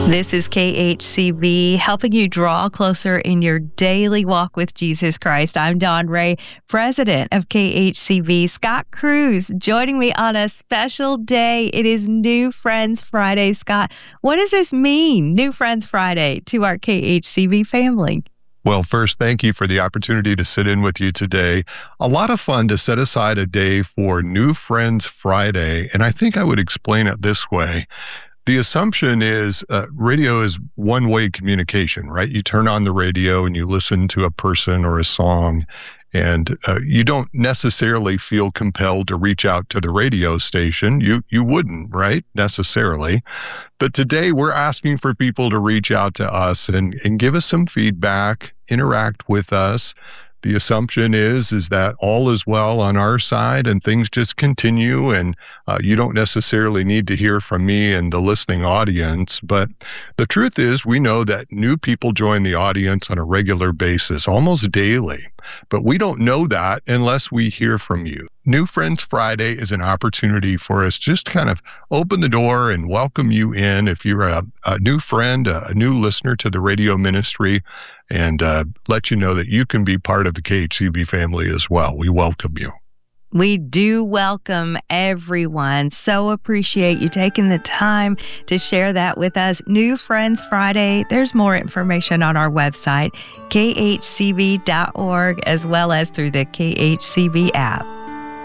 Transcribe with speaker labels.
Speaker 1: This is KHCB, helping you draw closer in your daily walk with Jesus Christ. I'm Dawn Ray, president of KHCB. Scott Cruz joining me on a special day. It is New Friends Friday. Scott, what does this mean, New Friends Friday, to our KHCB family?
Speaker 2: Well, first, thank you for the opportunity to sit in with you today. A lot of fun to set aside a day for New Friends Friday, and I think I would explain it this way. The assumption is radio is one-way communication, right? You turn on the radio and you listen to a person or a song, and you don't necessarily feel compelled to reach out to the radio station. You wouldn't, right? Necessarily. But today we're asking for people to reach out to us and give us some feedback, interact with us. The assumption is that all is well on our side and things just continue, and you don't necessarily need to hear from me and the listening audience. But the truth is, we know that new people join the audience on a regular basis, almost daily. But we don't know that unless we hear from you. New Friends Friday is an opportunity for us just to kind of open the door and welcome you in if you're a new friend, a new listener to the radio ministry, and let you know that you can be part of the KHCB family as well. We welcome you.
Speaker 1: We do welcome everyone. So appreciate you taking the time to share that with us. New Friends Friday. There's more information on our website, khcb.org, as well as through the KHCB app.